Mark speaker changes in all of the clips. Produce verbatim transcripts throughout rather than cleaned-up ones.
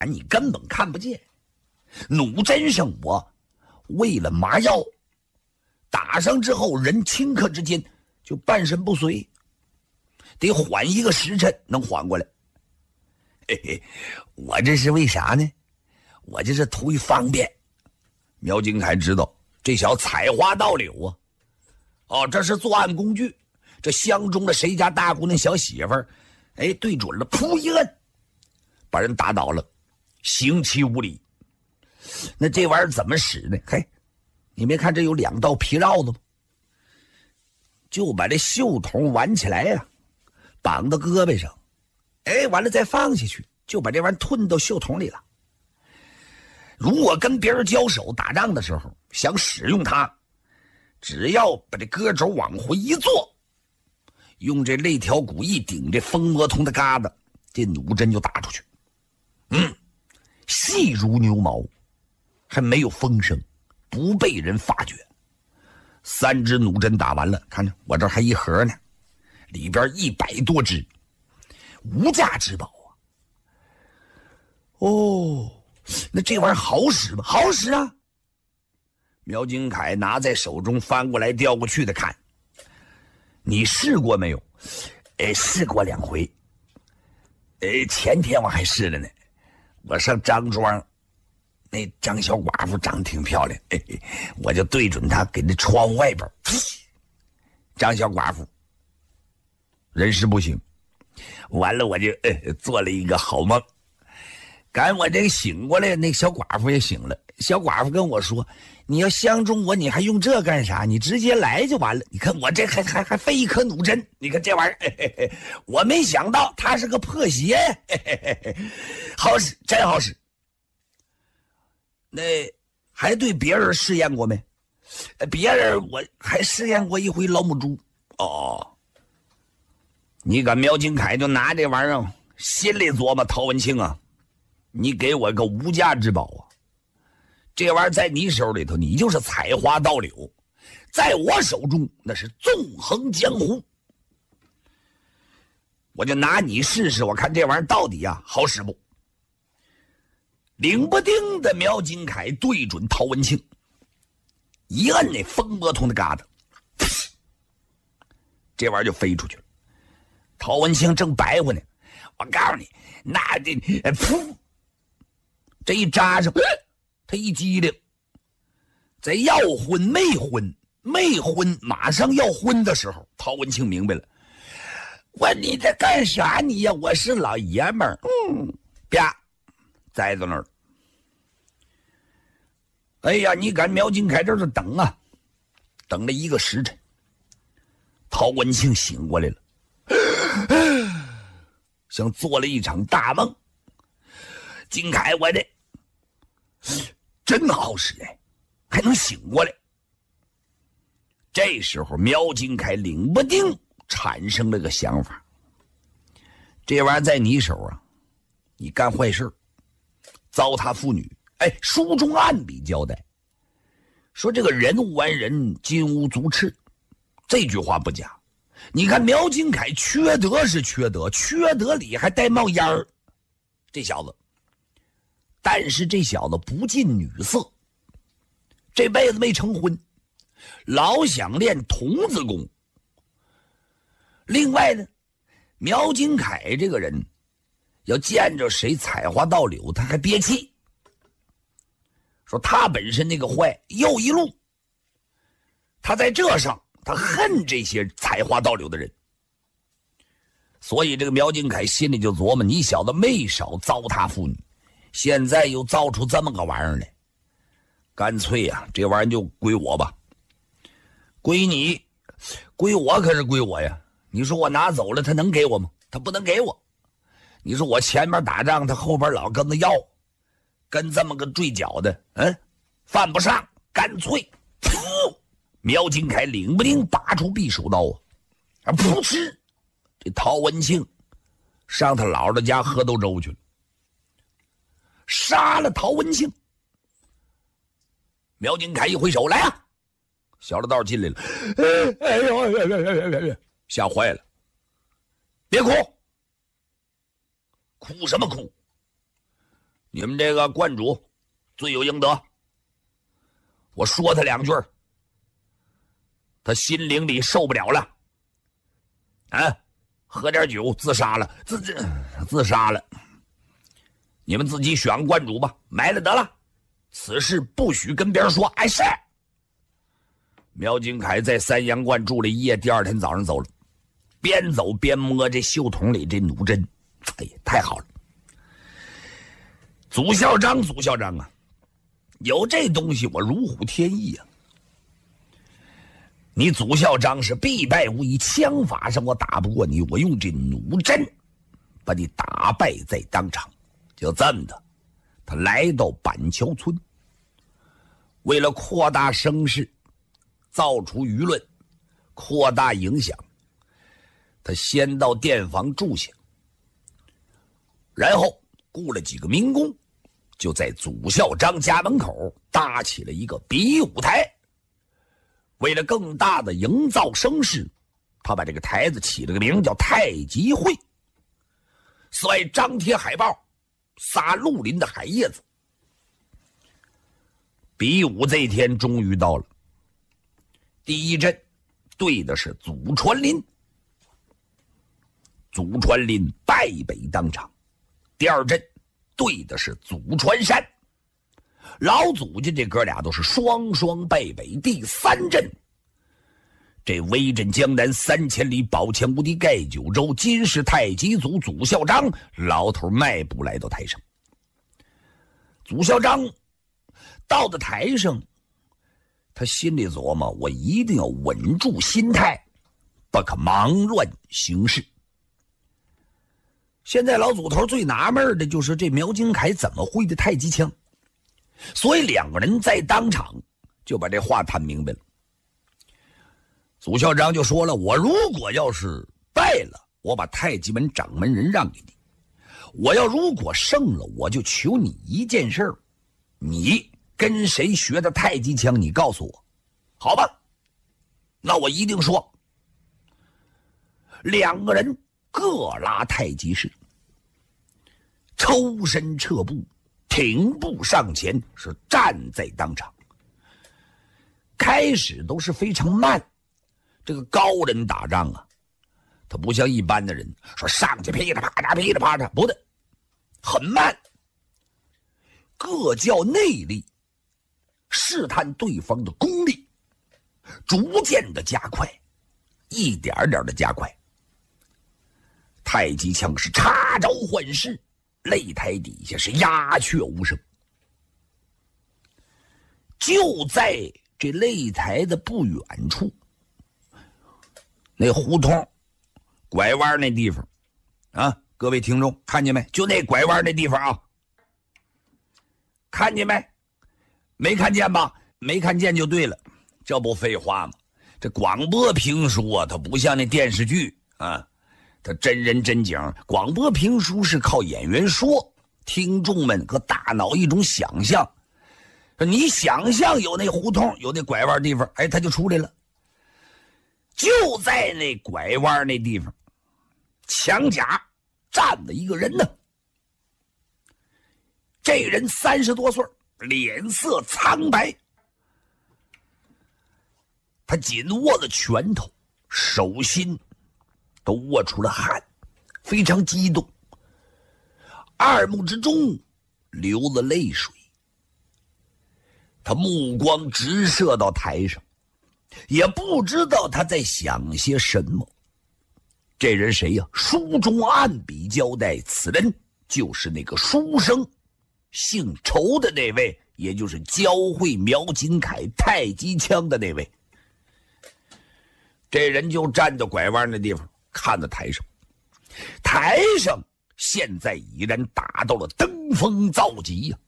Speaker 1: 你根本看不见。弩针上我喂了麻药，打上之后人顷刻之间就半身不遂，得缓一个时辰能缓过来。嘿嘿，我这是为啥呢？我这是图一方便。苗金凯知道这小采花盗柳啊，哦，这是作案工具。这相中的谁家大姑娘小媳妇儿，哎，对准了，噗一摁，把人打倒了，刑期无理。那这玩意儿怎么使呢？嘿，你没看这有两道皮绕子吗？就把这袖筒挽起来呀、啊，绑到胳膊上，哎，完了再放下去，就把这玩意儿吞到袖筒里了。如果跟别人交手打仗的时候想使用它，只要把这胳肘往回一坐，用这肋条骨一顶这蜂窝筒的疙瘩，这弩针就打出去。嗯，细如牛毛，还没有风声，不被人发觉。三支弩针打完了，看着我这还一盒呢，里边一百多支，无价之宝啊！哦，那这玩意儿好使吗？好使啊！苗金凯拿在手中翻过来调过去的看。你试过没有？哎，试过两回。哎，前天我还试了呢。我上张庄，那张小寡妇长得挺漂亮，嘿嘿，我就对准她给那窗户外边，张小寡妇人事不行，完了我就、呃、做了一个好梦。赶我这个醒过来，那小寡妇也醒了。小寡妇跟我说：“你要相中我，你还用这干啥？你直接来就完了。你看我这还还还费一颗弩针，你看这玩意儿，嘿嘿嘿，我没想到它是个破鞋，嘿嘿嘿嘿，好使，真好使。那还对别人试验过没？别人我还试验过一回老母猪。哦，你敢苗金凯就拿这玩意儿心里琢磨，陶文庆啊。”你给我个无价之宝啊！这玩意儿在你手里头，你就是采花盗柳；在我手中，那是纵横江湖。我就拿你试试，我看这玩意儿到底啊好使不？领不丁的苗金凯对准陶文庆，一摁那蜂窝筒的疙瘩，这玩意儿就飞出去了。陶文庆正白活呢，我告诉你，那这噗！这一扎上，他一激灵，在要昏没昏没昏马上要昏的时候，陶文庆明白了，我你在干啥你呀？我是老爷们儿，嗯，啪，栽到那儿。哎呀，你赶苗金凯这儿等啊，等了一个时辰，陶文庆醒过来了，像做了一场大梦。金凯，我这真好使哎，还能醒过来。这时候苗金凯领不丁产生了个想法，这玩意儿在你手啊，你干坏事糟蹋妇女，哎，书中暗笔交代说这个人无完人，金无足赤，这句话不假。你看苗金凯缺德是缺德，缺德里还带冒烟儿，这小子。但是这小子不近女色，这辈子没成婚，老想练童子功。另外呢，苗金凯这个人要见着谁采花盗柳他还憋气，说他本身那个坏又一路，他在这上他恨这些采花盗柳的人。所以这个苗金凯心里就琢磨，你小子没少糟蹋妇女，现在又造出这么个玩意儿来，干脆呀、啊，这玩意儿就归我吧。归你，归我可是归我呀。你说我拿走了，他能给我吗？他不能给我。你说我前面打仗，他后边老跟着要，跟这么个坠脚的，嗯，犯不上。干脆，噗！苗金凯领不丁拔出匕首刀啊，噗嗤！这陶文庆上他姥姥家喝豆粥去了。杀了陶文庆，苗金凯一挥手，来啊！小老道进来了，哎呦哎呦哎呦哎呦，吓坏了！别哭，哭什么哭？ 你们这个观主罪有应得。我说他两句，他心灵里受不了了，啊，喝点酒自杀了，自自自杀了。你们自己选观主吧，埋了得了，此事不许跟别人说。哎，是。苗金凯在三阳观住了一夜，第二天早上走了，边走边摸这袖筒里这弩针，哎呀，太好了！祖校长，祖校长啊，有这东西我如虎添翼啊！你祖校长是必败无疑，枪法上我打不过你，我用这弩针把你打败在当场。就这么的，他来到板桥村，为了扩大声势，造出舆论，扩大影响，他先到店房住下，然后雇了几个民工，就在祖校长家门口搭起了一个比武台。为了更大的营造声势，他把这个台子起了个名叫太极会，此外张贴海报，撒绿林的海叶子。比武这一天终于到了，第一阵对的是祖传林，祖传林败北当场。第二阵对的是祖传山，老祖家这哥俩都是双双败北。第三阵，这威震江南三千里，宝强无敌盖九州，今世太极祖祖校长，老头迈步来到台上。祖校长到了台上，他心里琢磨，我一定要稳住心态，不可忙乱行事。现在老祖头最纳闷的就是这苗金凯怎么会的太极枪，所以两个人在当场就把这话谈明白了。祖校长就说了，我如果要是败了，我把太极门掌门人让给你，我要如果胜了，我就求你一件事儿，你跟谁学的太极枪，你告诉我，好吧？那我一定说。两个人各拉太极式，抽身撤步，挺步上前，是站在当场。开始都是非常慢，这个高人打仗啊，他不像一般的人说上去噼里啪嚓噼里啪嚓，不对，很慢，各较内力，试探对方的功力，逐渐的加快，一点点的加快。太极枪是插招换式，擂台底下是鸦雀无声。就在这擂台的不远处，那胡同拐弯那地方啊，各位听众看见没？就那拐弯那地方啊，看见没？没看见吧？没看见就对了，这不废话吗？这广播评书啊，它不像那电视剧啊，它真人真景。广播评书是靠演员说，听众们和大脑一种想象。你想象有那胡同，有那拐弯地方，哎，他就出来了。就在那拐弯那地方，墙角站了一个人呢。这人三十多岁，脸色苍白，他紧握了拳头，手心都握出了汗，非常激动，二目之中流了泪水。他目光直射到台上，也不知道他在想些什么。这人谁呀？书中暗笔交代，此人就是那个书生姓仇的那位，也就是教会苗金凯太极枪的那位。这人就站到拐弯那地方，看到台上。台上现在已然打到了登峰造极呀、啊，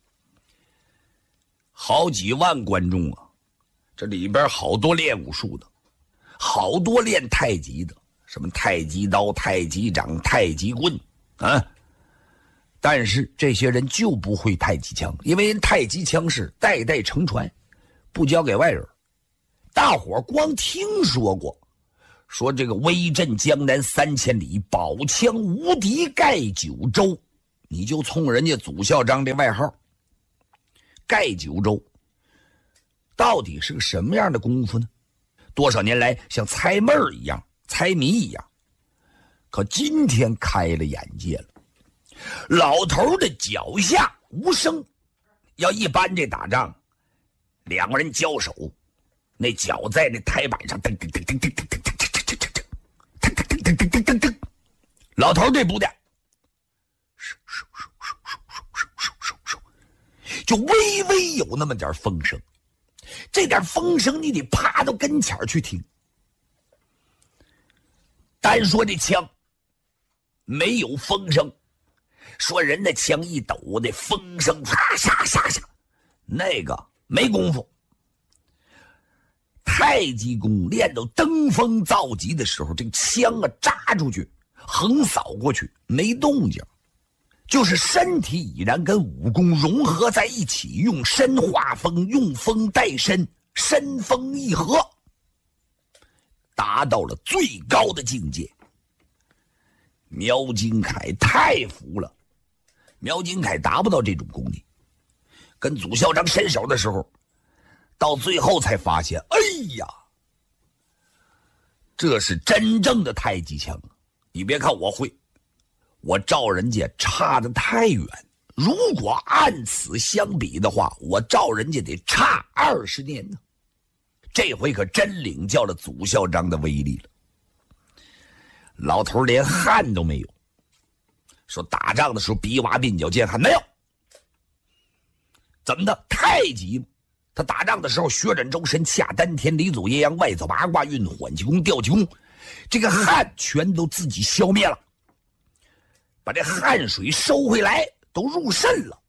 Speaker 1: 好几万观众啊！这里边好多练武术的，好多练太极的，什么太极刀、太极掌、太极棍啊！但是这些人就不会太极枪，因为太极枪是代代承传，不交给外人。大伙光听说过，说这个威震江南三千里，宝枪无敌盖九州， 你就冲人家祖校长这外号。盖九州到底是个什么样的功夫呢？多少年来像猜闷儿一样，猜谜一样，可今天开了眼界了。老头的脚下无声，要一般这打仗两个人交手，那脚在那台板上噔噔噔噔噔噔噔噔噔噔噔噔噔噔噔，老头这不的就微微有那么点风声，这点风声你得趴到跟前去听。单说这枪没有风声，说人的枪一抖，那风声啪嚓嚓嚓，那个没功夫。太极功练到登峰造极的时候，这个枪啊扎出去，横扫过去没动静，就是身体已然跟武功融合在一起，用身化风，用风带身，身风一合，达到了最高的境界。苗金凯太服了，苗金凯达不到这种功力，跟祖校长伸手的时候，到最后才发现，哎呀，这是真正的太极枪。你别看我会，我照人家差得太远，如果按此相比的话，我照人家得差二十年呢。这回可真领教了祖校长的威力了。老头连汗都没有，说打仗的时候比娃鬓角见汗没有？怎么的？太极吗？他打仗的时候血染周身，下丹田，里走阴阳，外走八卦，运缓气功，调气功，这个汗全都自己消灭了，把这汗水收回来，都入肾了。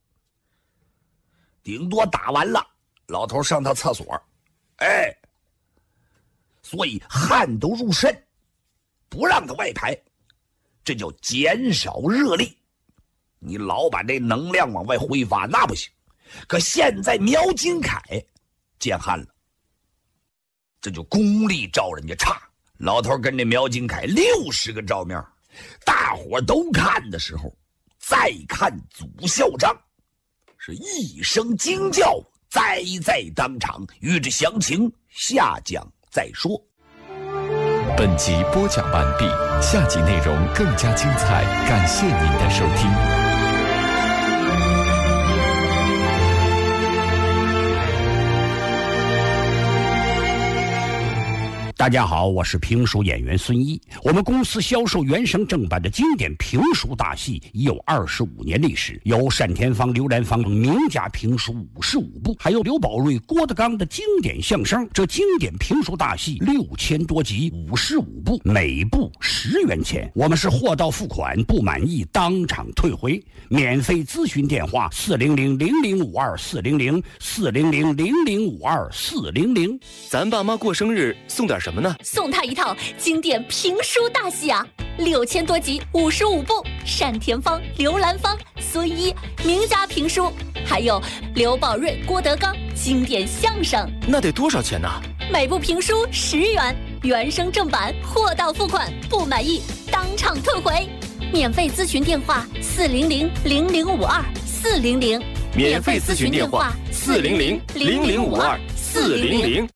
Speaker 1: 顶多打完了，老头上趟厕所，哎，所以汗都入肾，不让它外排，这叫减少热力。你老把这能量往外挥发，那不行。可现在苗金凯见汗了，这就功力照人家差。老头跟这苗金凯六十个照面，大伙都看的时候，再看祖校长，是一声惊叫，栽在当场。欲知详情，下讲再说。
Speaker 2: 本集播讲完毕，下集内容更加精彩，感谢您的收听。
Speaker 3: 大家好，我是评书演员孙一。我们公司销售原声正版的经典评书大戏已有二十五年历史，有单田芳、刘兰芳名家评书五十五部，还有刘宝瑞、郭德纲的经典相声。这经典评书大戏六千多集，五十五部，每部十元钱。我们是货到付款，不满意当场退回。免费咨询电话：四零零零零五二四零零四零零零零五二四零零。
Speaker 4: 咱爸妈过生日送点什么呢？
Speaker 5: 送他一套经典评书大戏啊，六千多集，五十五部，单田芳、刘兰芳、孙一名家评书，还有刘宝瑞、郭德纲经典相声。
Speaker 4: 那得多少钱呢？
Speaker 5: 每部评书十元，原声正版，货到付款，不满意当场退回。免费咨询电话：四零零零零五二四零零。
Speaker 4: 免费咨询电话：四零零零零五二四零零。